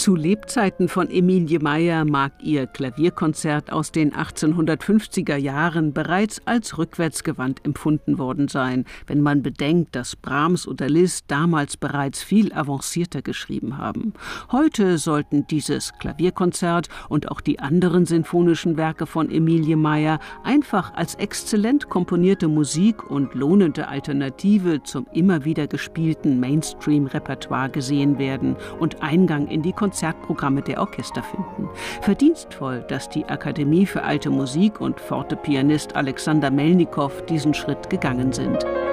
Zu Lebzeiten von Emilie Meyer mag ihr Klavierkonzert aus den 1850er Jahren bereits als rückwärtsgewandt empfunden worden sein, wenn man bedenkt, dass Brahms oder Liszt damals bereits viel avancierter geschrieben haben. Heute sollten dieses Klavierkonzert und auch die anderen sinfonischen Werke von Emilie Meyer einfach als exzellent komponierte Musik und lohnende Alternative zum immer wieder gespielten Mainstream-Repertoire gesehen werden und Eingang in die Konzertprogramme der Orchester finden. Verdienstvoll, dass die Akademie für Alte Musik und Fortepianist Alexander Melnikow diesen Schritt gegangen sind.